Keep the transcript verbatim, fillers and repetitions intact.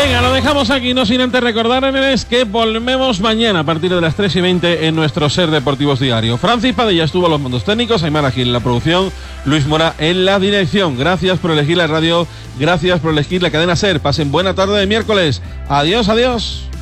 Venga, lo dejamos aquí, no sin antes recordarles que volvemos mañana a partir de las tres y veinte en nuestro Ser Deportivos Diario. Francis Padilla estuvo a los mandos técnicos, Aymar Gil en la producción, Luis Mora en la dirección. Gracias por elegir la radio, gracias por elegir la cadena Ser. Pasen buena tarde de miércoles. Adiós, adiós.